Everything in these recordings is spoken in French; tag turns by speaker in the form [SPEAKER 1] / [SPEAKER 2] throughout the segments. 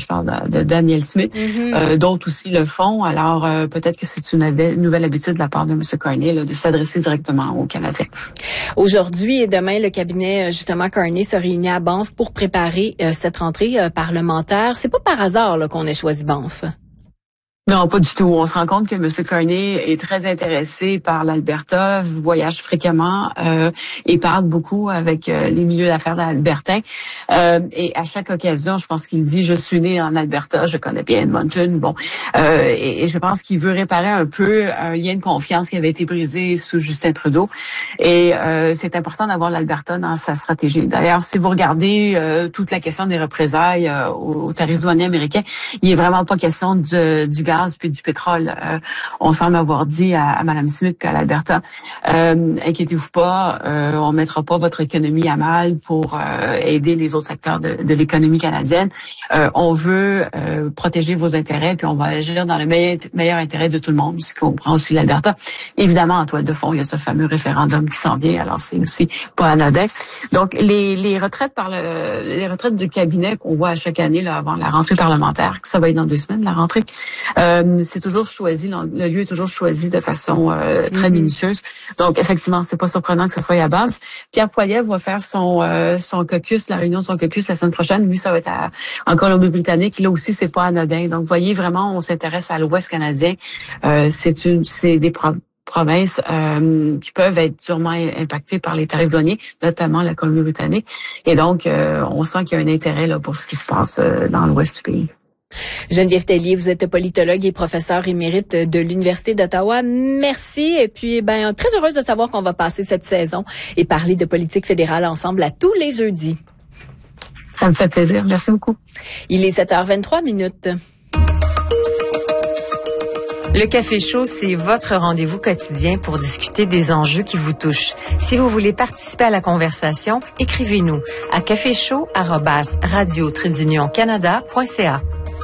[SPEAKER 1] je parle de Daniel Smith. D'autres aussi le font. Alors, peut-être que c'est une nouvelle habitude de la part de M. Carney là, de s'adresser directement aux Canadiens.
[SPEAKER 2] Aujourd'hui et demain, le cabinet, justement, Carney se réunit à Banff pour préparer cette rentrée parlementaire. C'est pas par hasard là, qu'on ait choisi Banff.
[SPEAKER 1] Non, pas du tout. On se rend compte que M. Carney est très intéressé par l'Alberta, voyage fréquemment et parle beaucoup avec les milieux d'affaires albertains. Et à chaque occasion, je pense qu'il dit « Je suis né en Alberta, je connais bien Edmonton ». Bon, et je pense qu'il veut réparer un peu un lien de confiance qui avait été brisé sous Justin Trudeau. Et c'est important d'avoir l'Alberta dans sa stratégie. D'ailleurs, si vous regardez toute la question des représailles aux tarifs douaniers américains, il est vraiment pas question du gaz puis du pétrole. On semble avoir dit à Mme Smith puis à l'Alberta, inquiétez-vous pas, on mettra pas votre économie à mal pour aider les autres secteurs de l'économie canadienne. On veut protéger vos intérêts puis on va agir dans le meilleur intérêt de tout le monde, ce qui comprend aussi l'Alberta. Évidemment, en toile de fond, il y a ce fameux référendum qui s'en vient, alors c'est aussi pas anodin. Donc, les retraites les retraites du cabinet qu'on voit à chaque année là, avant la rentrée parlementaire, que ça va être dans 2 semaines, la rentrée, c'est toujours choisi, le lieu est toujours choisi de façon très minutieuse. Donc, effectivement, c'est pas surprenant que ce soit à Banff. Pierre Poilievre va faire son caucus, la réunion de son caucus la semaine prochaine. Lui, ça va être en Colombie-Britannique. Là aussi, c'est pas anodin. Donc, vous voyez, vraiment, on s'intéresse à l'Ouest canadien. C'est des provinces qui peuvent être durement impactées par les tarifs douaniers, notamment la Colombie-Britannique. Et donc, on sent qu'il y a un intérêt là pour ce qui se passe dans l'Ouest du pays.
[SPEAKER 2] Geneviève Tellier, vous êtes politologue et professeure émérite de l'Université d'Ottawa. Merci. Et puis, très heureuse de savoir qu'on va passer cette saison et parler de politique fédérale ensemble à tous les jeudis.
[SPEAKER 1] Ça me fait plaisir. Merci beaucoup.
[SPEAKER 2] Il est 7h23.
[SPEAKER 3] Le Café Chaud, c'est votre rendez-vous quotidien pour discuter des enjeux qui vous touchent. Si vous voulez participer à la conversation, écrivez-nous à caféchaud@radio-canada.ca.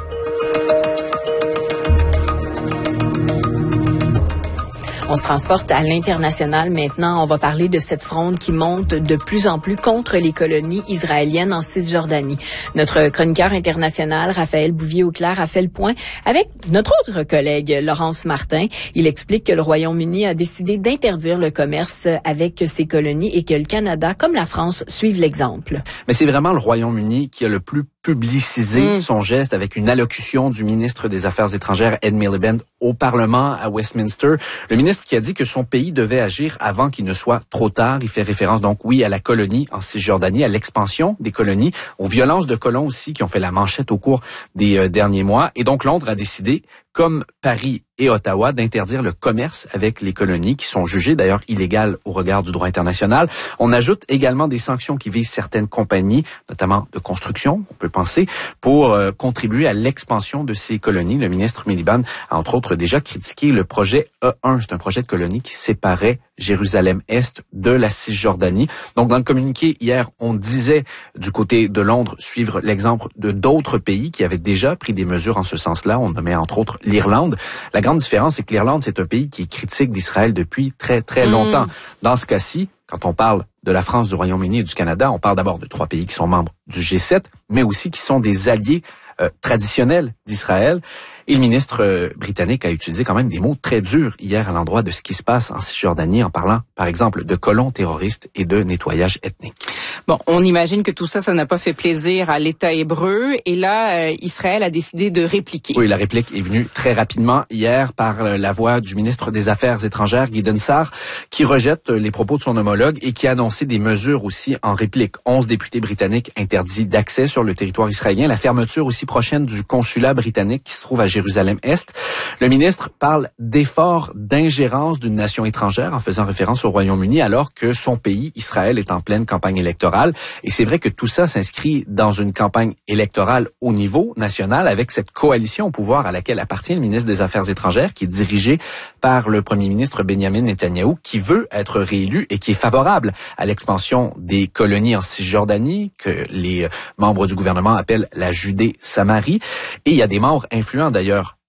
[SPEAKER 2] On se transporte à l'international maintenant. On va parler de cette fronde qui monte de plus en plus contre les colonies israéliennes en Cisjordanie. Notre chroniqueur international, Raphaël Bouvier-Auclair, a fait le point avec notre autre collègue, Laurence Martin. Il explique que le Royaume-Uni a décidé d'interdire le commerce avec ces colonies et que le Canada, comme la France, suivent l'exemple.
[SPEAKER 4] Mais c'est vraiment le Royaume-Uni qui a le plus publicisé son geste avec une allocution du ministre des Affaires étrangères, Ed Miliband, au Parlement à Westminster. Le ministre qui a dit que son pays devait agir avant qu'il ne soit trop tard. Il fait référence donc, oui, à la colonie en Cisjordanie, à l'expansion des colonies, aux violences de colons aussi qui ont fait la manchette au cours des derniers mois. Et donc, Londres a décidé, comme Paris et Ottawa, d'interdire le commerce avec les colonies qui sont jugées d'ailleurs illégales au regard du droit international. On ajoute également des sanctions qui visent certaines compagnies, notamment de construction, on peut penser, pour contribuer à l'expansion de ces colonies. Le ministre Miliband a entre autres déjà critiqué le projet E1. C'est un projet de colonie qui séparait Jérusalem-Est de la Cisjordanie. Donc, dans le communiqué hier, on disait du côté de Londres suivre l'exemple de d'autres pays qui avaient déjà pris des mesures en ce sens-là. On nommait entre autres l'Irlande. La grande différence, c'est que l'Irlande, c'est un pays qui est critique d'Israël depuis très, très longtemps. Dans ce cas-ci, quand on parle de la France, du Royaume-Uni et du Canada, on parle d'abord de 3 pays qui sont membres du G7, mais aussi qui sont des alliés traditionnels d'Israël. Et le ministre britannique a utilisé quand même des mots très durs hier à l'endroit de ce qui se passe en Cisjordanie en parlant, par exemple, de colons terroristes et de nettoyage ethnique.
[SPEAKER 5] Bon, on imagine que tout ça n'a pas fait plaisir à l'État hébreu. Et là, Israël a décidé de répliquer.
[SPEAKER 4] Oui, la réplique est venue très rapidement hier par la voix du ministre des Affaires étrangères, Gideon Sa'ar, qui rejette les propos de son homologue et qui a annoncé des mesures aussi en réplique. 11 députés britanniques interdits d'accès sur le territoire israélien. La fermeture aussi prochaine du consulat britannique qui se trouve à Jérusalem-Est. Le ministre parle d'efforts d'ingérence d'une nation étrangère en faisant référence au Royaume-Uni alors que son pays, Israël, est en pleine campagne électorale. Et c'est vrai que tout ça s'inscrit dans une campagne électorale au niveau national avec cette coalition au pouvoir à laquelle appartient le ministre des Affaires étrangères qui est dirigé par le premier ministre Benjamin Netanyahou qui veut être réélu et qui est favorable à l'expansion des colonies en Cisjordanie que les membres du gouvernement appellent la Judée-Samarie. Et il y a des membres influents d'ailleurs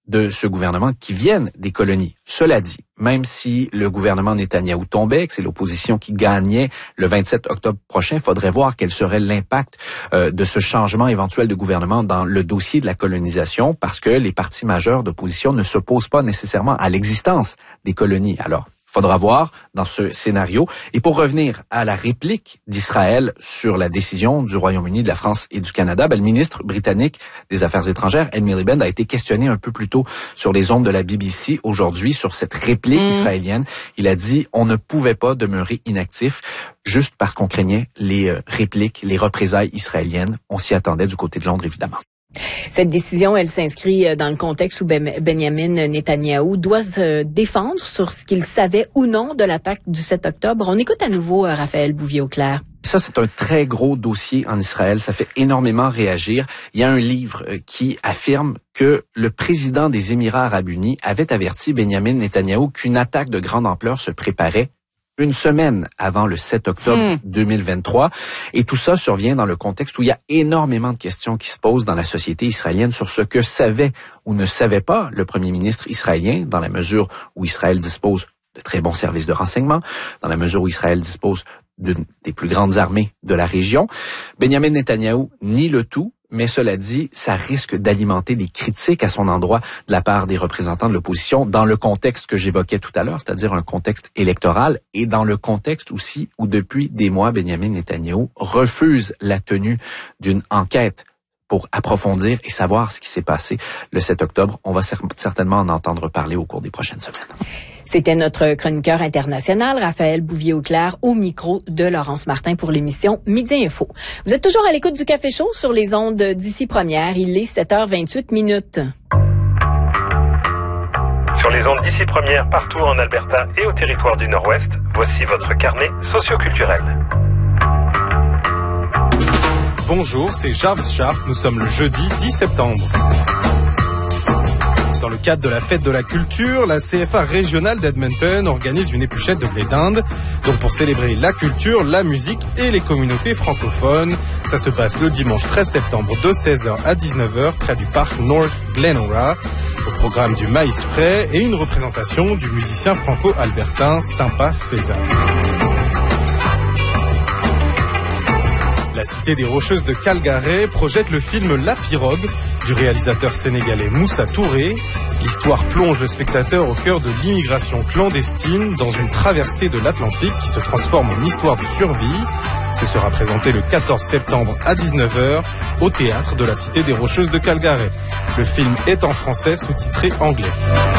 [SPEAKER 4] de ce gouvernement qui viennent des colonies. Cela dit, même si le gouvernement Netanyahou tombait, que c'est l'opposition qui gagnait le 27 octobre prochain, il faudrait voir quel serait l'impact de ce changement éventuel de gouvernement dans le dossier de la colonisation, parce que les partis majeurs d'opposition ne s'opposent pas nécessairement à l'existence des colonies. Alors, faudra voir dans ce scénario. Et pour revenir à la réplique d'Israël sur la décision du Royaume-Uni, de la France et du Canada, le ministre britannique des Affaires étrangères, Ed Miliband, a été questionné un peu plus tôt sur les ondes de la BBC aujourd'hui sur cette réplique israélienne. Il a dit on ne pouvait pas demeurer inactif juste parce qu'on craignait les répliques, les représailles israéliennes. On s'y attendait du côté de Londres, évidemment.
[SPEAKER 2] Cette décision, elle s'inscrit dans le contexte où Benjamin Netanyahou doit se défendre sur ce qu'il savait ou non de l'attaque du 7 octobre. On écoute à nouveau Raphaël Bouvier-Auclair.
[SPEAKER 4] Ça, c'est un très gros dossier en Israël. Ça fait énormément réagir. Il y a un livre qui affirme que le président des Émirats arabes unis avait averti Benjamin Netanyahou qu'une attaque de grande ampleur se préparait une semaine avant le 7 octobre 2023. Et tout ça survient dans le contexte où il y a énormément de questions qui se posent dans la société israélienne sur ce que savait ou ne savait pas le premier ministre israélien, dans la mesure où Israël dispose de très bons services de renseignement, dans la mesure où Israël dispose d'une des plus grandes armées de la région. Benjamin Netanyahou nie le tout, mais cela dit, ça risque d'alimenter des critiques à son endroit de la part des représentants de l'opposition dans le contexte que j'évoquais tout à l'heure, c'est-à-dire un contexte électoral et dans le contexte aussi où depuis des mois, Benjamin Netanyahou refuse la tenue d'une enquête pour approfondir et savoir ce qui s'est passé le 7 octobre. On va certainement en entendre parler au cours des prochaines semaines.
[SPEAKER 2] C'était notre chroniqueur international, Raphaël Bouvier-Auclair, au micro de Laurence Martin pour l'émission Midi Info. Vous êtes toujours à l'écoute du Café Chaud sur les ondes d'Ici Première. Il est 7h28 minutes.
[SPEAKER 6] Sur les ondes d'Ici Première, partout en Alberta et au territoire du Nord-Ouest, voici votre carnet socioculturel.
[SPEAKER 7] Bonjour, c'est Jarvis Sharp. Nous sommes le jeudi 10 septembre. Dans le cadre de la fête de la culture, la CFA régionale d'Edmonton organise une épluchette de blé d'Inde. Donc pour célébrer la culture, la musique et les communautés francophones. Ça se passe le dimanche 13 septembre de 16h à 19h près du parc North Glenora. Au programme du maïs frais et une représentation du musicien franco-albertain Sympa César. La Cité des Rocheuses de Calgary projette le film La Pirogue du réalisateur sénégalais Moussa Touré. L'histoire plonge le spectateur au cœur de l'immigration clandestine dans une traversée de l'Atlantique qui se transforme en histoire de survie. Ce sera présenté le 14 septembre à 19h au théâtre de la Cité des Rocheuses de Calgary. Le film est en français sous-titré anglais.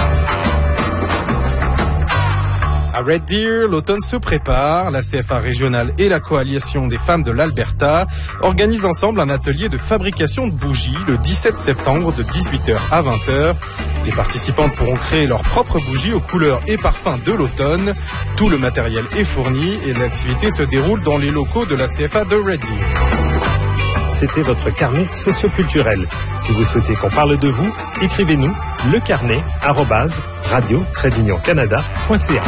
[SPEAKER 7] À Red Deer, l'automne se prépare. La CFA régionale et la Coalition des femmes de l'Alberta organisent ensemble un atelier de fabrication de bougies le 17 septembre de 18h à 20h. Les participantes pourront créer leurs propres bougies aux couleurs et parfums de l'automne. Tout le matériel est fourni et l'activité se déroule dans les locaux de la CFA de Red Deer.
[SPEAKER 8] C'était votre carnet socioculturel. Si vous souhaitez qu'on parle de vous, écrivez-nous lecarnet@radio-canada.ca.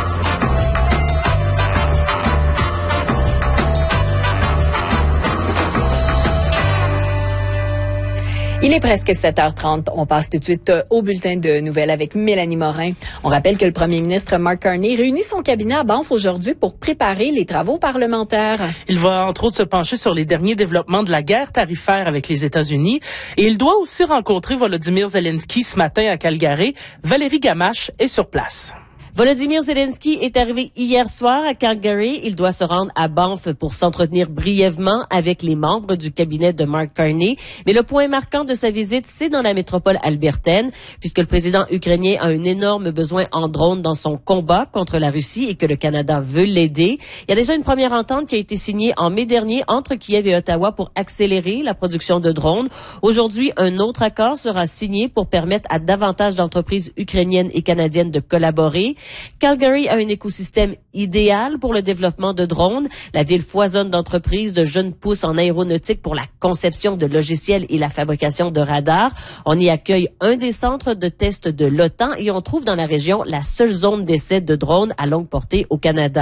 [SPEAKER 2] Il est presque 7h30. On passe tout de suite au bulletin de nouvelles avec Mélanie Morin. On rappelle que le premier ministre Mark Carney réunit son cabinet à Banff aujourd'hui pour préparer les travaux parlementaires.
[SPEAKER 9] Il va entre autres se pencher sur les derniers développements de la guerre tarifaire avec les États-Unis et il doit aussi rencontrer Volodymyr Zelensky ce matin à Calgary. Valérie Gamache est sur place.
[SPEAKER 10] Volodymyr Zelensky est arrivé hier soir à Calgary. Il doit se rendre à Banff pour s'entretenir brièvement avec les membres du cabinet de Mark Carney. Mais le point marquant de sa visite, c'est dans la métropole albertaine, puisque le président ukrainien a un énorme besoin en drones dans son combat contre la Russie et que le Canada veut l'aider. Il y a déjà une première entente qui a été signée en mai dernier entre Kiev et Ottawa pour accélérer la production de drones. Aujourd'hui, un autre accord sera signé pour permettre à davantage d'entreprises ukrainiennes et canadiennes de collaborer. Calgary a un écosystème idéal pour le développement de drones. La ville foisonne d'entreprises, de jeunes pousses en aéronautique pour la conception de logiciels et la fabrication de radars. On y accueille un des centres de test de l'OTAN et on trouve dans la région la seule zone d'essai de drones à longue portée au Canada.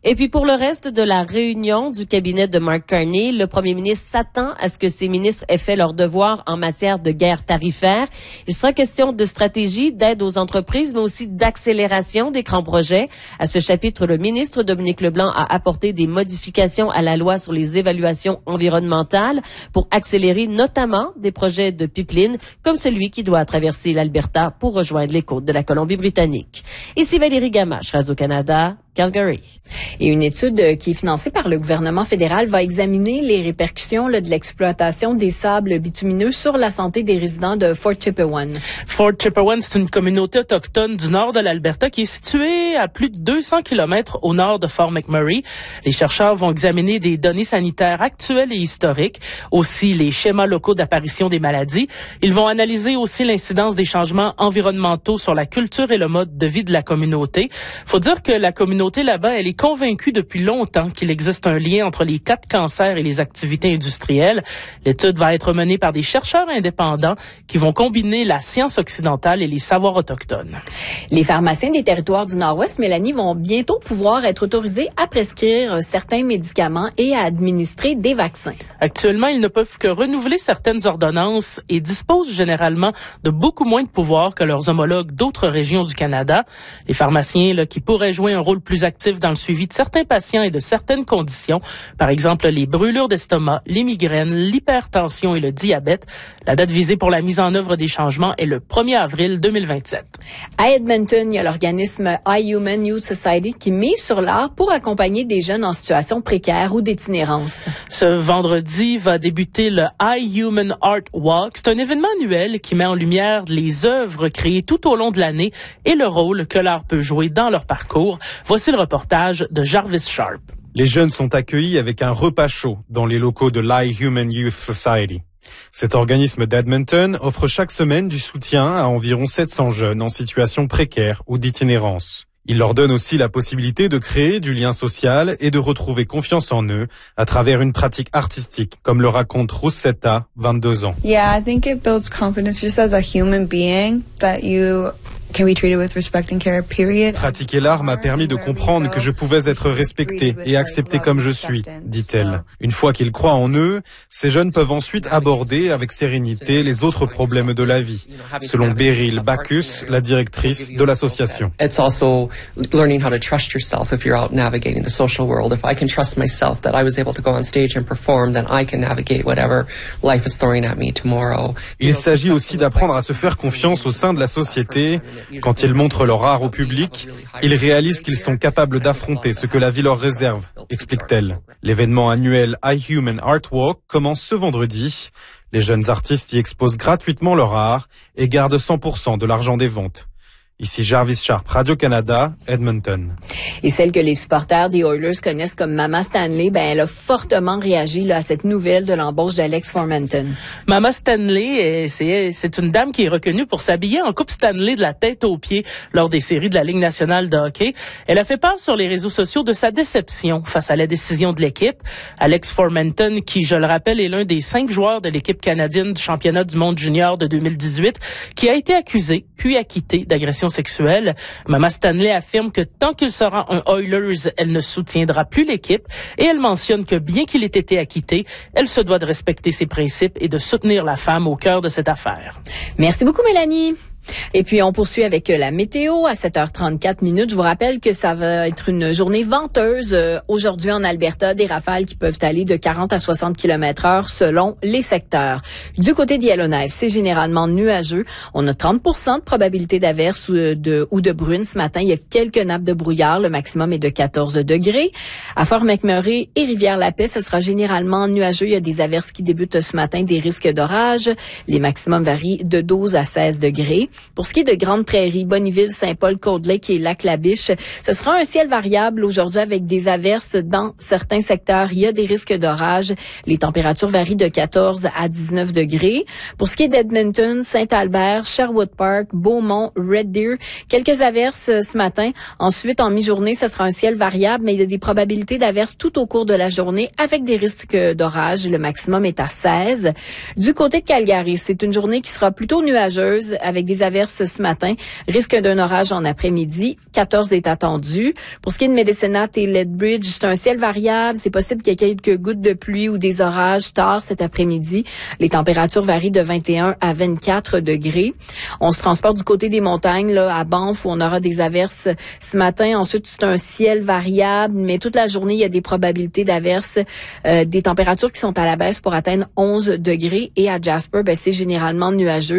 [SPEAKER 10] Et puis pour le reste de la réunion du cabinet de Mark Carney, le premier ministre s'attend à ce que ses ministres aient fait leur devoir en matière de guerre tarifaire. Il sera question de stratégie, d'aide aux entreprises, mais aussi d'accélération des grands projets. À ce chapitre, le ministre Dominique Leblanc a apporté des modifications à la loi sur les évaluations environnementales pour accélérer notamment des projets de pipeline comme celui qui doit traverser l'Alberta pour rejoindre les côtes de la Colombie-Britannique. Ici Valérie Gamache, Radio-Canada, Calgary.
[SPEAKER 2] Et une étude qui est financée par le gouvernement fédéral va examiner les répercussions de l'exploitation des sables bitumineux sur la santé des résidents de Fort Chipewyan.
[SPEAKER 9] Fort Chipewyan, c'est une communauté autochtone du nord de l'Alberta qui est située à plus de 200 kilomètres au nord de Fort McMurray. Les chercheurs vont examiner des données sanitaires actuelles et historiques, aussi les schémas locaux d'apparition des maladies. Ils vont analyser aussi l'incidence des changements environnementaux sur la culture et le mode de vie de la communauté. Faut dire que la communauté là-bas, elle est convaincue depuis longtemps qu'il existe un lien entre les cas de cancer et les activités industrielles. L'étude va être menée par des chercheurs indépendants qui vont combiner la science occidentale et les savoirs autochtones.
[SPEAKER 2] Les pharmaciens des territoires du Nord-Ouest, Mélanie, vont bientôt pouvoir être autorisés à prescrire certains médicaments et à administrer des vaccins.
[SPEAKER 9] Actuellement, ils ne peuvent que renouveler certaines ordonnances et disposent généralement de beaucoup moins de pouvoir que leurs homologues d'autres régions du Canada. Les pharmaciens qui pourraient jouer un rôle plus actif dans le suivi de certains patients et de certaines conditions, par exemple les brûlures d'estomac, les migraines, l'hypertension et le diabète. La date visée pour la mise en œuvre des changements est le 1er avril 2027.
[SPEAKER 2] À Edmonton, il y a l'organisme iHuman Youth Society qui mise sur l'art pour accompagner des jeunes en situation précaire ou d'itinérance.
[SPEAKER 9] Ce vendredi va débuter le iHuman Art Walk. C'est un événement annuel qui met en lumière les œuvres créées tout au long de l'année et le rôle que l'art peut jouer dans leur parcours. Voici le reportage de Jarvis Sharp.
[SPEAKER 7] Les jeunes sont accueillis avec un repas chaud dans les locaux de l'iHuman Youth Society. Cet organisme d'Edmonton offre chaque semaine du soutien à environ 700 jeunes en situation précaire ou d'itinérance. Il leur donne aussi la possibilité de créer du lien social et de retrouver confiance en eux à travers une pratique artistique, comme le raconte Roussetta, 22 ans.
[SPEAKER 11] Yeah, I think it builds confidence just as a human being that you can be treated with respect and care, period.
[SPEAKER 7] Pratiquer l'art m'a permis de comprendre que je pouvais être respectée et acceptée comme je suis, dit-elle. Une fois qu'ils croient en eux, ces jeunes peuvent ensuite aborder avec sérénité les autres problèmes de la vie, selon Beryl Bacchus, la directrice de l'association.
[SPEAKER 12] It's also learning how to trust yourself if you're out navigating the social world. If I can trust myself that I was able to go on stage and perform, then I can navigate whatever life is throwing at me tomorrow.
[SPEAKER 7] Il s'agit aussi d'apprendre à se faire confiance au sein de la société. Quand ils montrent leur art au public, ils réalisent qu'ils sont capables d'affronter ce que la vie leur réserve, explique-t-elle. L'événement annuel iHuman Art Walk commence ce vendredi. Les jeunes artistes y exposent gratuitement leur art et gardent 100% de l'argent des ventes. Ici Jarvis Sharp, Radio-Canada, Edmonton.
[SPEAKER 2] Et celle que les supporters des Oilers connaissent comme Mama Stanley, elle a fortement réagi à cette nouvelle de l'embauche d'Alex Formenton.
[SPEAKER 9] Mama Stanley, c'est une dame qui est reconnue pour s'habiller en coupe Stanley de la tête aux pieds lors des séries de la Ligue nationale de hockey. Elle a fait part sur les réseaux sociaux de sa déception face à la décision de l'équipe. Alex Formenton, qui, je le rappelle, est l'un des 5 joueurs de l'équipe canadienne du championnat du monde junior de 2018, qui a été accusé puis acquitté d'agression sexuelle. Mama Stanley affirme que tant qu'il sera un Oilers, elle ne soutiendra plus l'équipe et elle mentionne que bien qu'il ait été acquitté, elle se doit de respecter ses principes et de soutenir la femme au cœur de cette affaire.
[SPEAKER 2] Merci beaucoup, Mélanie. Et puis, on poursuit avec la météo à 7h34. Je vous rappelle que ça va être une journée venteuse aujourd'hui en Alberta. Des rafales qui peuvent aller de 40 à 60 km/h selon les secteurs. Du côté de Yellowknife, c'est généralement nuageux. On a 30% de probabilité d'averse ou de bruine ce matin. Il y a quelques nappes de brouillard. Le maximum est de 14 degrés. À Fort McMurray et Rivière-la-Paix, ce sera généralement nuageux. Il y a des averses qui débutent ce matin, des risques d'orage. Les maximums varient de 12 à 16 degrés. Pour ce qui est de Grande Prairie, Bonneville, Saint-Paul, Cold Lake et Lac-La-Biche, ce sera un ciel variable aujourd'hui avec des averses dans certains secteurs. Il y a des risques d'orage. Les températures varient de 14 à 19 degrés. Pour ce qui est d'Edmonton, Saint-Albert, Sherwood Park, Beaumont, Red Deer, quelques averses ce matin. Ensuite, en mi-journée, ce sera un ciel variable, mais il y a des probabilités d'averses tout au cours de la journée avec des risques d'orage. Le maximum est à 16. Du côté de Calgary, c'est une journée qui sera plutôt nuageuse avec des des averses ce matin. Risque d'un orage en après-midi. 14 est attendu. Pour ce qui est de Medicine Hat et Lethbridge, c'est un ciel variable. C'est possible qu'il y ait quelques gouttes de pluie ou des orages tard cet après-midi. Les températures varient de 21 à 24 degrés. On se transporte du côté des montagnes, là, à Banff, où on aura des averses ce matin. Ensuite, c'est un ciel variable, mais toute la journée, il y a des probabilités d'averses, des températures qui sont à la baisse pour atteindre 11 degrés. Et à Jasper, c'est généralement nuageux.